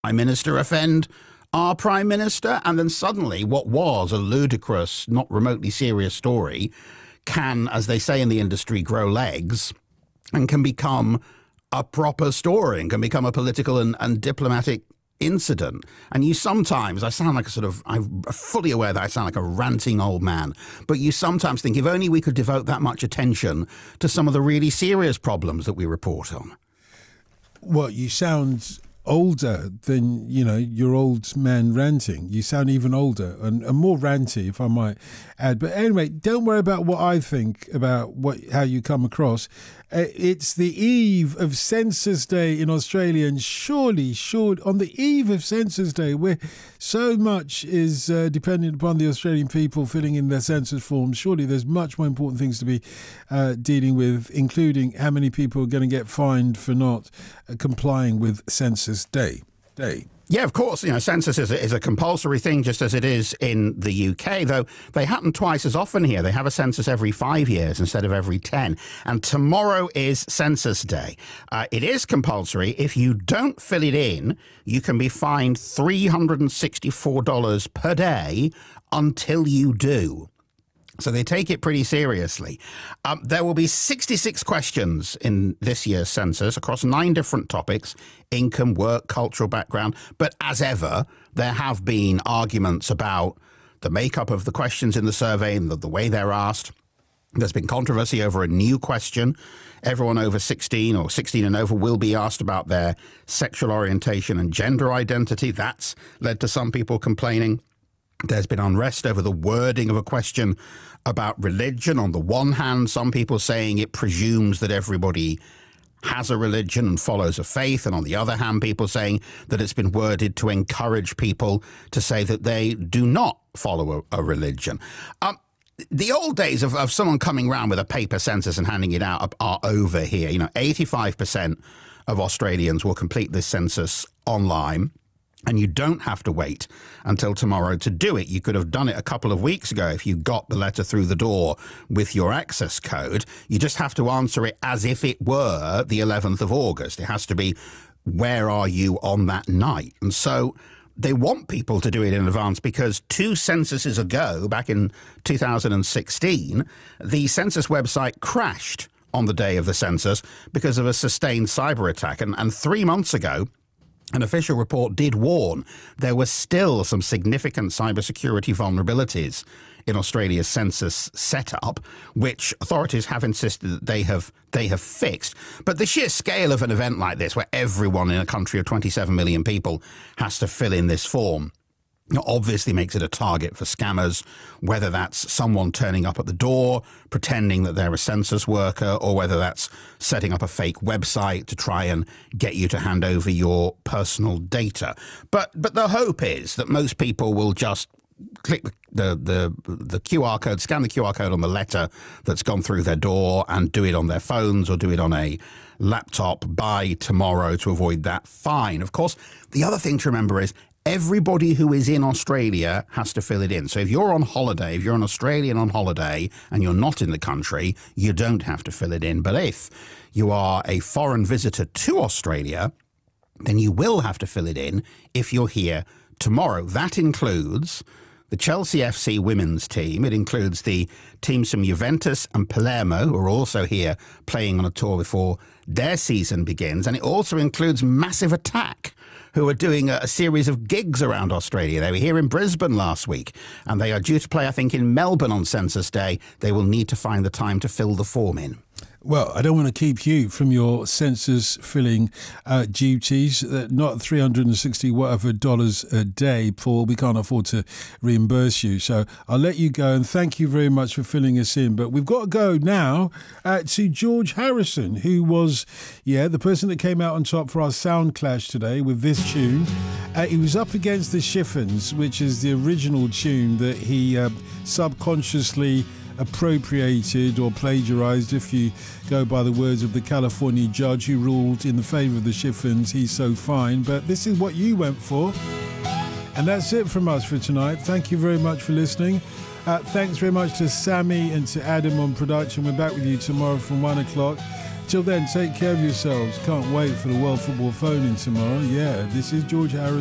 Prime Minister offend our Prime Minister? And then suddenly what was a ludicrous, not remotely serious story can, as they say in the industry, grow legs and can become a proper story and can become a political and diplomatic incident. And you sometimes, I sound like I'm fully aware that I sound like a ranting old man, but you sometimes think if only we could devote that much attention to some of the really serious problems that we report on. Well, you sound older than, your old man ranting. You sound even older and more ranty, if I might add. But anyway, don't worry about what I think about how you come across. It's the eve of Census Day in Australia, and surely on the eve of Census Day, where so much is dependent upon the Australian people filling in their census forms, surely there's much more important things to be dealing with, including how many people are going to get fined for not complying with Census Day. Yeah, of course. Census is a compulsory thing, just as it is in the UK, though they happen twice as often here. They have a census every 5 years instead of every 10. And tomorrow is Census Day. It is compulsory. If you don't fill it in, you can be fined $364 per day until you do. So they take it pretty seriously. There will be 66 questions in this year's census across 9 different topics: income, work, cultural background. But as ever, there have been arguments about the makeup of the questions in the survey and the way they're asked. There's been controversy over a new question. Everyone over 16 or 16 and over will be asked about their sexual orientation and gender identity. That's led to some people complaining. There's been unrest over the wording of a question about religion. On the one hand, some people saying it presumes that everybody has a religion and follows a faith. And on the other hand, people saying that it's been worded to encourage people to say that they do not follow a religion. The old days of someone coming around with a paper census and handing it out are over here. 85% of Australians will complete this census online. And you don't have to wait until tomorrow to do it. You could have done it a couple of weeks ago if you got the letter through the door with your access code. You just have to answer it as if it were the 11th of August. It has to be, where are you on that night? And so they want people to do it in advance because 2 censuses ago, back in 2016, the census website crashed on the day of the census because of a sustained cyber attack. And 3 months ago, an official report did warn there were still some significant cybersecurity vulnerabilities in Australia's census setup, which authorities have insisted that they have fixed. But the sheer scale of an event like this, where everyone in a country of 27 million people has to fill in this form, obviously makes it a target for scammers, whether that's someone turning up at the door, pretending that they're a census worker, or whether that's setting up a fake website to try and get you to hand over your personal data. But the hope is that most people will just click the QR code, scan the QR code on the letter that's gone through their door and do it on their phones or do it on a laptop by tomorrow to avoid that fine. Of course, the other thing to remember is everybody who is in Australia has to fill it in. So if you're on holiday, if you're an Australian on holiday and you're not in the country, you don't have to fill it in. But if you are a foreign visitor to Australia, then you will have to fill it in if you're here tomorrow. That includes the Chelsea FC women's team. It includes the teams from Juventus and Palermo, who are also here playing on a tour before their season begins. And it also includes Massive Attack, who are doing a series of gigs around Australia. They were here in Brisbane last week, and they are due to play, I think, in Melbourne on Census Day. They will need to find the time to fill the form in. Well, I don't want to keep you from your census filling duties. Not $360 whatever dollars a day, Paul. We can't afford to reimburse you. So I'll let you go, and thank you very much for filling us in. But we've got to go now to George Harrison, who was, the person that came out on top for our sound clash today with this tune. He was up against the Chiffons, which is the original tune that he subconsciously appropriated or plagiarized, if you go by the words of the California judge who ruled in the favour of the Chiffons. He's so fine. But this is what you went for. And that's it from us for tonight. Thank you very much for listening. Thanks very much to Sammy and to Adam on production. We're back with you tomorrow from 1 o'clock Till then, take care of yourselves. Can't wait for the World Football Phone in tomorrow. Yeah, this is George Harris.